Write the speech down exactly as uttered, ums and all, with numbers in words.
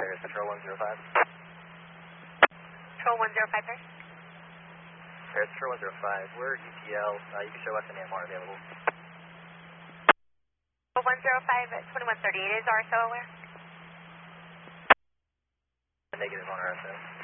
Paris, Control one zero five. Control one zero five, Paris. Paris, Control one zero five. We're E T L. Uh, you can show us an A M R available. one zero five at twenty-one thirty-eight. Is R S O aware? Negative on R S O.